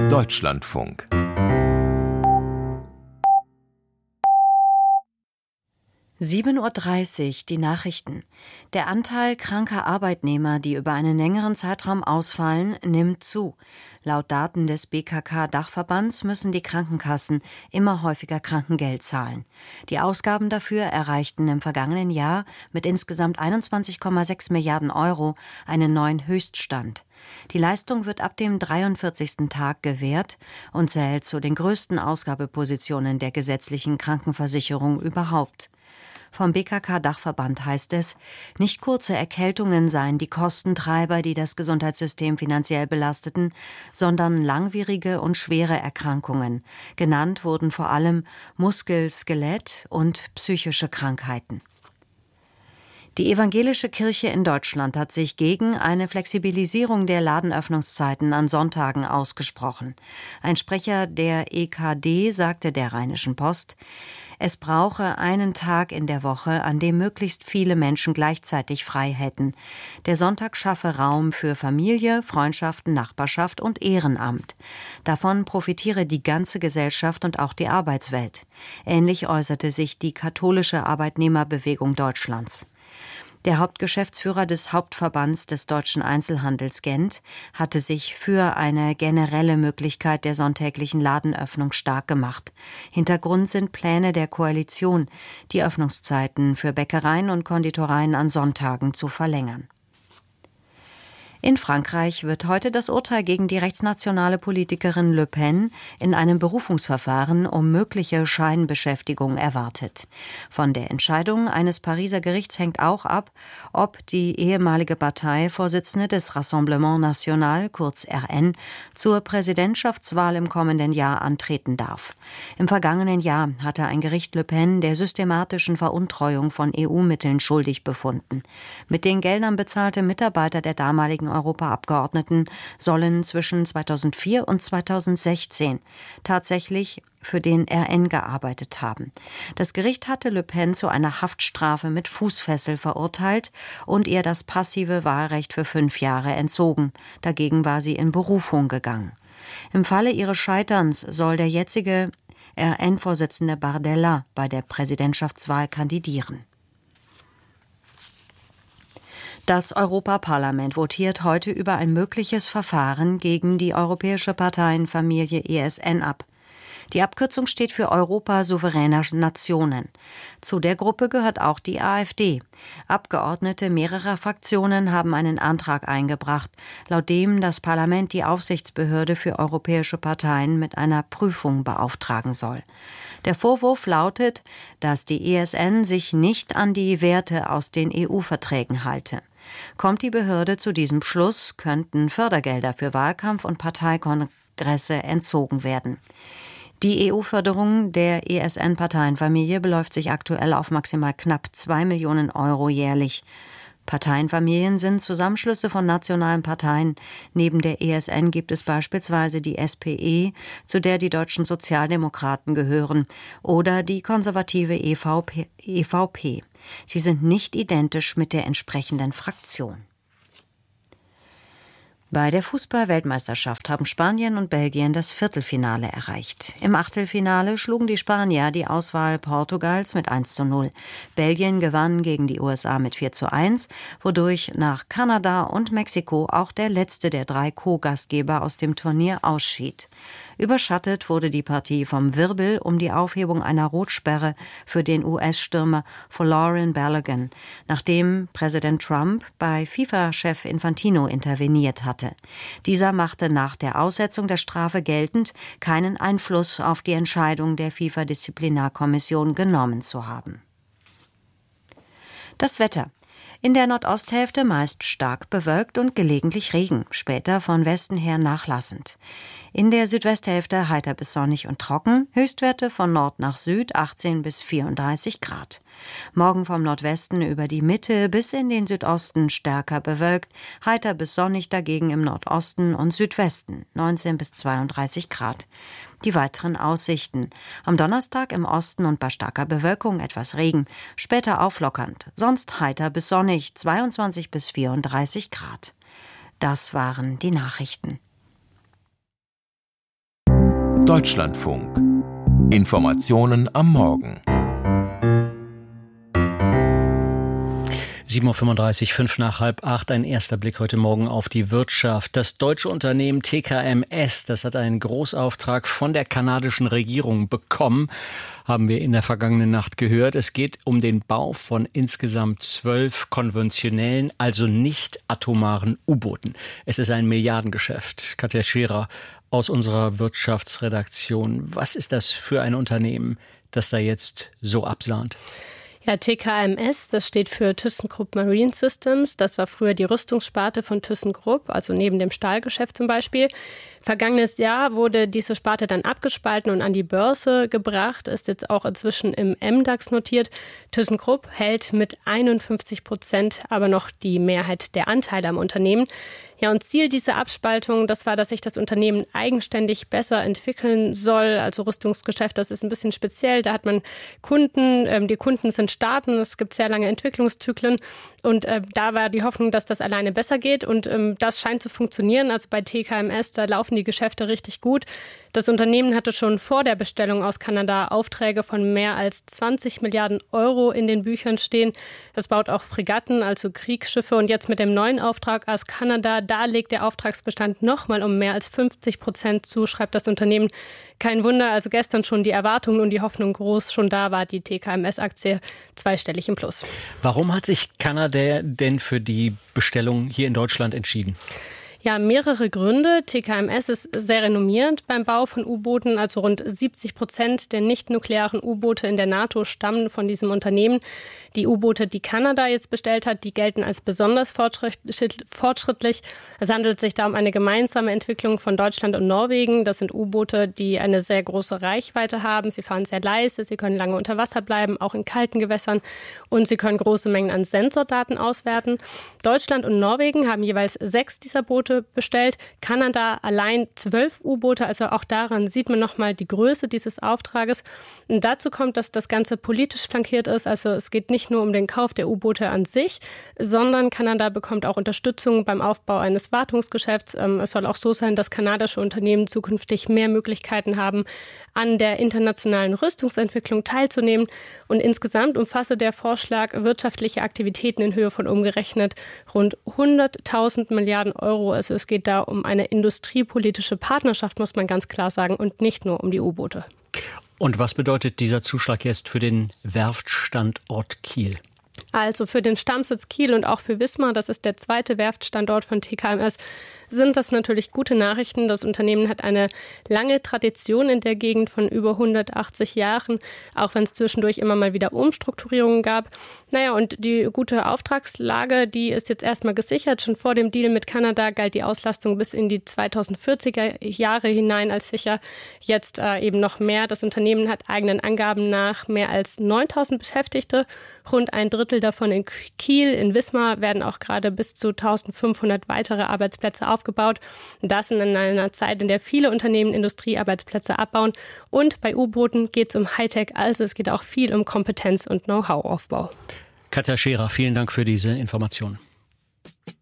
Deutschlandfunk. (7:30 Uhr), die Nachrichten. Der Anteil kranker Arbeitnehmer, die über einen längeren Zeitraum ausfallen, nimmt zu. Laut Daten des BKK-Dachverbands müssen die Krankenkassen immer häufiger Krankengeld zahlen. Die Ausgaben dafür erreichten im vergangenen Jahr mit insgesamt 21,6 Milliarden Euro einen neuen Höchststand. Die Leistung wird ab dem 43. Tag gewährt und zählt zu den größten Ausgabepositionen der gesetzlichen Krankenversicherung überhaupt. Vom BKK-Dachverband heißt es, nicht kurze Erkältungen seien die Kostentreiber, die das Gesundheitssystem finanziell belasteten, sondern langwierige und schwere Erkrankungen. Genannt wurden vor allem Muskel-, Skelett- und psychische Krankheiten. Die evangelische Kirche in Deutschland hat sich gegen eine Flexibilisierung der Ladenöffnungszeiten an Sonntagen ausgesprochen. Ein Sprecher der EKD sagte der Rheinischen Post, es brauche einen Tag in der Woche, an dem möglichst viele Menschen gleichzeitig frei hätten. Der Sonntag schaffe Raum für Familie, Freundschaften, Nachbarschaft und Ehrenamt. Davon profitiere die ganze Gesellschaft und auch die Arbeitswelt. Ähnlich äußerte sich die katholische Arbeitnehmerbewegung Deutschlands. Der Hauptgeschäftsführer des Hauptverbands des deutschen Einzelhandels Gent hatte sich für eine generelle Möglichkeit der sonntäglichen Ladenöffnung stark gemacht. Hintergrund sind Pläne der Koalition, die Öffnungszeiten für Bäckereien und Konditoreien an Sonntagen zu verlängern. In Frankreich wird heute das Urteil gegen die rechtsnationale Politikerin Le Pen in einem Berufungsverfahren um mögliche Scheinbeschäftigung erwartet. Von der Entscheidung eines Pariser Gerichts hängt auch ab, ob die ehemalige Parteivorsitzende des Rassemblement National, kurz RN, zur Präsidentschaftswahl im kommenden Jahr antreten darf. Im vergangenen Jahr hatte ein Gericht Le Pen der systematischen Veruntreuung von EU-Mitteln schuldig befunden. Mit den Geldern bezahlte Mitarbeiter der damaligen Europaabgeordneten sollen zwischen 2004 und 2016 tatsächlich für den RN gearbeitet haben. Das Gericht hatte Le Pen zu einer Haftstrafe mit Fußfessel verurteilt und ihr das passive Wahlrecht für 5 Jahre entzogen. Dagegen war sie in Berufung gegangen. Im Falle ihres Scheiterns soll der jetzige RN-Vorsitzende Bardella bei der Präsidentschaftswahl kandidieren. Das Europaparlament votiert heute über ein mögliches Verfahren gegen die europäische Parteienfamilie ESN ab. Die Abkürzung steht für Europa souveräner Nationen. Zu der Gruppe gehört auch die AfD. Abgeordnete mehrerer Fraktionen haben einen Antrag eingebracht, laut dem das Parlament die Aufsichtsbehörde für europäische Parteien mit einer Prüfung beauftragen soll. Der Vorwurf lautet, dass die ESN sich nicht an die Werte aus den EU-Verträgen halte. Kommt die Behörde zu diesem Schluss, könnten Fördergelder für Wahlkampf- und Parteikongresse entzogen werden. Die EU-Förderung der ESN-Parteienfamilie beläuft sich aktuell auf maximal knapp 2 Millionen Euro jährlich. Parteienfamilien sind Zusammenschlüsse von nationalen Parteien. Neben der ESN gibt es beispielsweise die SPE, zu der die deutschen Sozialdemokraten gehören, oder die konservative EVP. Sie sind nicht identisch mit der entsprechenden Fraktion. Bei der Fußball-Weltmeisterschaft haben Spanien und Belgien das Viertelfinale erreicht. Im Achtelfinale schlugen die Spanier die Auswahl Portugals mit 1:0. Belgien gewann gegen die USA mit 4:1, wodurch nach Kanada und Mexiko auch der letzte der 3 Co-Gastgeber aus dem Turnier ausschied. Überschattet wurde die Partie vom Wirbel um die Aufhebung einer Rotsperre für den US-Stürmer Folarin Balogun, nachdem Präsident Trump bei FIFA-Chef Infantino interveniert hatte. Dieser machte nach der Aussetzung der Strafe geltend, keinen Einfluss auf die Entscheidung der FIFA-Disziplinarkommission genommen zu haben. Das Wetter. In der Nordosthälfte meist stark bewölkt und gelegentlich Regen, später von Westen her nachlassend. In der Südwesthälfte heiter bis sonnig und trocken, Höchstwerte von Nord nach Süd 18 bis 34 Grad. Morgen vom Nordwesten über die Mitte bis in den Südosten stärker bewölkt, heiter bis sonnig dagegen im Nordosten und Südwesten 19 bis 32 Grad. Die weiteren Aussichten. Am Donnerstag im Osten und bei starker Bewölkung etwas Regen, später auflockernd, sonst heiter bis sonnig 22 bis 34 Grad. Das waren die Nachrichten. Deutschlandfunk. Informationen am Morgen. 7.35 Uhr, 5 nach halb 8, ein erster Blick heute Morgen auf die Wirtschaft. Das deutsche Unternehmen TKMS, das hat einen Großauftrag von der kanadischen Regierung bekommen, haben wir in der vergangenen Nacht gehört. Es geht um den Bau von insgesamt 12 konventionellen, also nicht atomaren U-Booten. Es ist ein Milliardengeschäft. Katja Scherer aus unserer Wirtschaftsredaktion. Was ist das für ein Unternehmen, das da jetzt so absahnt? Ja, TKMS, das steht für ThyssenKrupp Marine Systems. Das war früher die Rüstungssparte von ThyssenKrupp, also neben dem Stahlgeschäft zum Beispiel. Vergangenes Jahr wurde diese Sparte dann abgespalten und an die Börse gebracht, ist jetzt auch inzwischen im MDAX notiert. ThyssenKrupp hält mit 51% aber noch die Mehrheit der Anteile am Unternehmen. Ja, und Ziel dieser Abspaltung, das war, dass sich das Unternehmen eigenständig besser entwickeln soll. Also Rüstungsgeschäft, das ist ein bisschen speziell. Da hat man Kunden, die Kunden sind Staaten, es gibt sehr lange Entwicklungszyklen. Und da war die Hoffnung, dass das alleine besser geht. Und das scheint zu funktionieren. Also bei TKMS, da laufen die Geschäfte richtig gut. Das Unternehmen hatte schon vor der Bestellung aus Kanada Aufträge von mehr als 20 Milliarden Euro in den Büchern stehen. Es baut auch Fregatten, also Kriegsschiffe. Und jetzt mit dem neuen Auftrag aus Kanada, da legt der Auftragsbestand nochmal um mehr als 50% zu, schreibt das Unternehmen. Kein Wunder, also gestern schon die Erwartungen und die Hoffnung groß. Schon da war die TKMS-Aktie zweistellig im Plus. Warum hat sich Kanada denn für die Bestellung hier in Deutschland entschieden? Ja, mehrere Gründe. TKMS ist sehr renommiert beim Bau von U-Booten. Also rund 70% der nicht-nuklearen U-Boote in der NATO stammen von diesem Unternehmen. Die U-Boote, die Kanada jetzt bestellt hat, die gelten als besonders fortschrittlich. Es handelt sich da um eine gemeinsame Entwicklung von Deutschland und Norwegen. Das sind U-Boote, die eine sehr große Reichweite haben. Sie fahren sehr leise, sie können lange unter Wasser bleiben, auch in kalten Gewässern. Und sie können große Mengen an Sensordaten auswerten. Deutschland und Norwegen haben jeweils 6 dieser Boote bestellt. Kanada allein 12 U-Boote. Also auch daran sieht man nochmal die Größe dieses Auftrages. Und dazu kommt, dass das Ganze politisch flankiert ist. Also es geht nicht nur um den Kauf der U-Boote an sich, sondern Kanada bekommt auch Unterstützung beim Aufbau eines Wartungsgeschäfts. Es soll auch so sein, dass kanadische Unternehmen zukünftig mehr Möglichkeiten haben, an der internationalen Rüstungsentwicklung teilzunehmen. Und insgesamt umfasse der Vorschlag wirtschaftliche Aktivitäten in Höhe von umgerechnet rund 100.000 Milliarden Euro. Also es geht da um eine industriepolitische Partnerschaft, muss man ganz klar sagen, und nicht nur um die U-Boote. Und was bedeutet dieser Zuschlag jetzt für den Werftstandort Kiel? Also für den Stammsitz Kiel und auch für Wismar, das ist der zweite Werftstandort von TKMS, sind das natürlich gute Nachrichten. Das Unternehmen hat eine lange Tradition in der Gegend von über 180 Jahren, auch wenn es zwischendurch immer mal wieder Umstrukturierungen gab. Naja, und die gute Auftragslage, die ist jetzt erstmal gesichert. Schon vor dem Deal mit Kanada galt die Auslastung bis in die 2040er Jahre hinein als sicher. Jetzt eben noch mehr. Das Unternehmen hat eigenen Angaben nach mehr als 9.000 Beschäftigte, rund ein Drittel davon in Kiel. In Wismar werden auch gerade bis zu 1.500 weitere Arbeitsplätze aufgebaut. Das in einer Zeit, in der viele Unternehmen Industriearbeitsplätze abbauen. Und bei U-Booten geht es um Hightech, also es geht auch viel um Kompetenz und Know-how-Aufbau. Katja Scherer, vielen Dank für diese Informationen.